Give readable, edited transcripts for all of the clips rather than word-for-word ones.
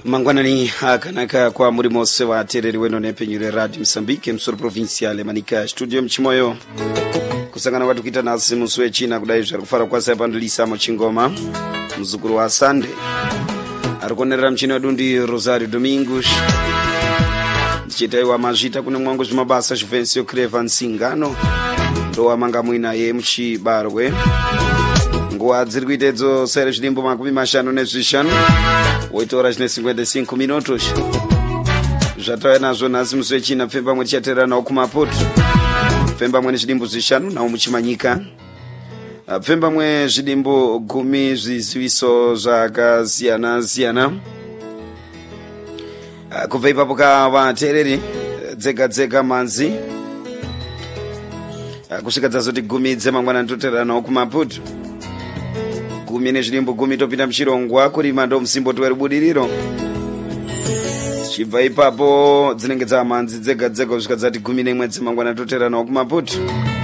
Mangwanani akanaka kwa muri mose wa tereri weno nepenyure Radio Msambike msoro provinciale manika studio mchimoyo kusangana watu kita nasi muswe china kudai kufara kwa saipa ndulisa mochingoma mzukuru wa Sande arukonera mchino dundi Rosario Domingos chitaiwa majita kuna mwangu mabasa Juvencio Creva Nsingano ndo amanga mwina ye mchi barwe nguwa dzirikuitedzo sere chidimbo makumi mashanu nezvishanu 8 horas ne 55 minutos zvatawe nazvo nhasi musi wechina pfemba mwe tichaterana kumapoto pfemba mwe zvidimbo zvishanu nawo muchimanyika pfemba mwe zvidimbo 10 zviziviso zvakasiyana siyana kubva ipapo kavatereri dzega manzi kusvika dzazoti 10 dzemangwana ndoterana nawo kumapoto 10 nezvidimbo 10 topinda muchirongwa kurima ndo musimboto werubudiriro chibva ipapo dzinenge dzamanzi dzega kusvika dzati 11 dzemangwana toterana nawo kumapoto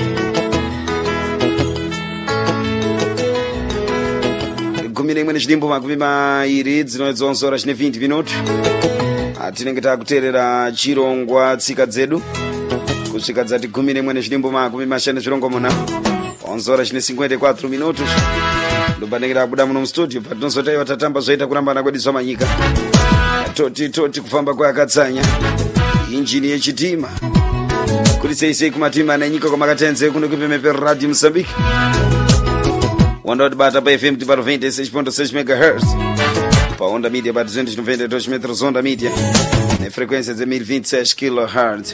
nezvidimbo 20 dzinodzonsora chine 20 minuti tinenge takuterera chirongwa tsika dzedu kusvika dzati 11 nezvidimbo 50 zvirongo muna onzora chine 54 minuti ndopanenge takubuda muno mustudio patinozotaiwa tatamba zvaita kurambana kwedu zvamanyika toti kufamba kwakatsanya injini yechitima kuti seisei kumatima nenyika kwamakatenze kuno kupemepe Radio Msambike wanda bata pa FM tiparo 26.6 MHz pa onda media pa 292 metros onda media ne frequência de 1026 kHz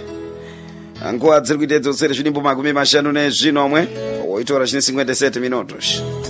angoa dzirikuitedzo sere zvidimbo 50 nezvinomwe 8 horas ne 57 minutos